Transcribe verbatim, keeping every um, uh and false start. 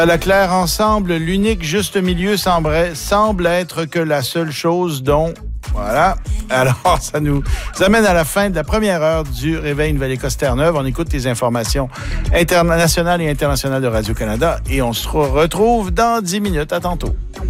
À la claire ensemble, l'unique juste milieu semble, semble être que la seule chose dont... Voilà. Alors, ça nous amène à la fin de la première heure du Réveil Nouvelle-Écosse Terre-Neuve. On écoute les informations internationales et internationales de Radio-Canada et on se retrouve dans dix minutes. À tantôt.